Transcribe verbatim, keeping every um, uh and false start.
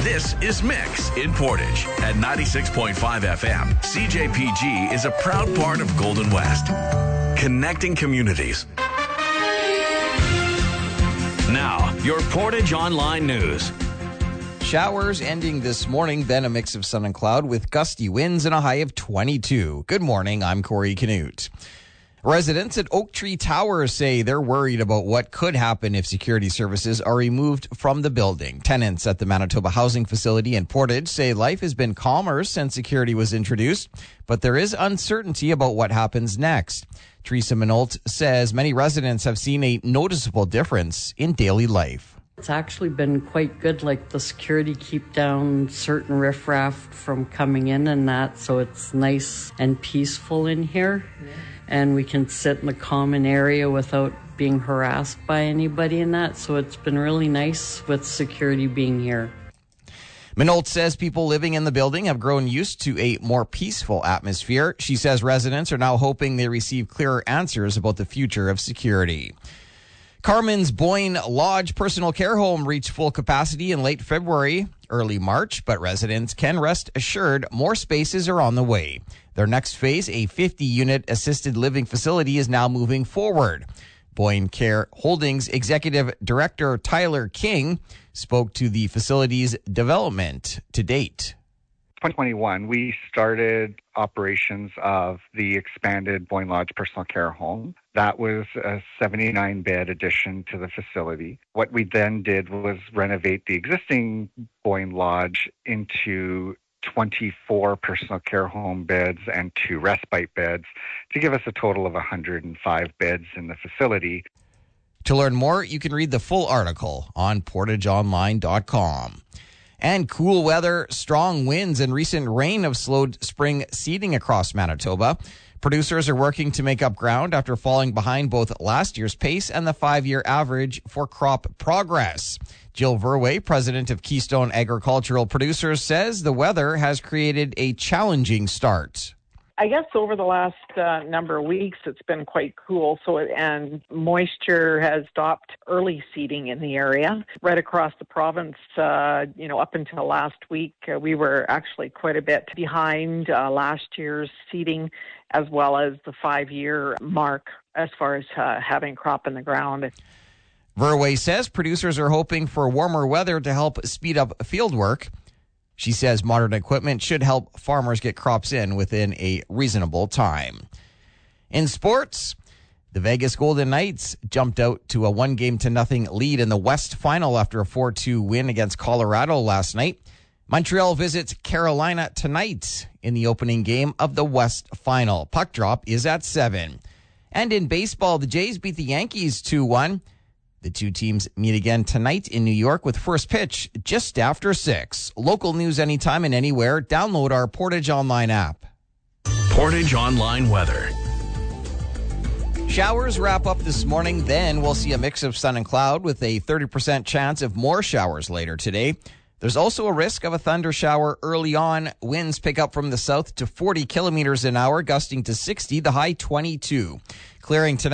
This is Mix in Portage at ninety-six point five F M. C J P G is a proud part of Golden West, connecting communities. Now, your Portage Online News. Showers ending this morning, then a mix of sun and cloud with gusty winds and a high of twenty-two. Good morning, I'm Corey Canute. Residents at Oak Tree Towers say they're worried about what could happen if security services are removed from the building. Tenants at the Manitoba Housing Facility in Portage say life has been calmer since security was introduced, but there is uncertainty about what happens next. Teresa Minolt says many residents have seen a noticeable difference in daily life. It's actually been quite good, like the security keep down certain riffraff from coming in and that, so it's nice and peaceful in here. Yeah. And we can sit in the common area without being harassed by anybody in that, so it's been really nice with security being here. Minolt says people living in the building have grown used to a more peaceful atmosphere. She says residents are now hoping they receive clearer answers about the future of security. Carmen's Boyne Lodge personal care home reached full capacity in late February, early March, but residents can rest assured more spaces are on the way. Their next phase, a fifty-unit assisted living facility, is now moving forward. Boyne Care Holdings Executive Director Tyler King spoke to the facility's development to date. twenty twenty-one, we started operations of the expanded Boyne Lodge personal care home. That was a seventy-nine bed addition to the facility. What we then did was renovate the existing Boyne Lodge into twenty-four personal care home beds and two respite beds to give us a total of one hundred five beds in the facility. To learn more, you can read the full article on portage online dot com. And cool weather, strong winds, and recent rain have slowed spring seeding across Manitoba. Producers are working to make up ground after falling behind both last year's pace and the five-year average for crop progress. Jill Verwey, president of Keystone Agricultural Producers, says the weather has created a challenging start. I guess over the last uh, number of weeks, it's been quite cool. So, and moisture has stopped early seeding in the area. Right across the province, uh, you know, up until last week, uh, we were actually quite a bit behind uh, last year's seeding, as well as the five-year mark as far as uh, having crop in the ground. Verwey says producers are hoping for warmer weather to help speed up field work. She says modern equipment should help farmers get crops in within a reasonable time. In sports, the Vegas Golden Knights jumped out to a one-game to nothing lead in the West Final after a four two win against Colorado last night. Montreal visits Carolina tonight in the opening game of the West Final. Puck drop is at seven. And in baseball, the Jays beat the Yankees two one. The two teams meet again tonight in New York with first pitch just after six. Local news anytime and anywhere. Download our Portage Online app. Portage Online weather. Showers wrap up this morning. Then we'll see a mix of sun and cloud with a thirty percent chance of more showers later today. There's also a risk of a thunder shower early on. Winds pick up from the south to forty kilometers an hour, gusting to sixty, the high twenty-two. Clearing tonight.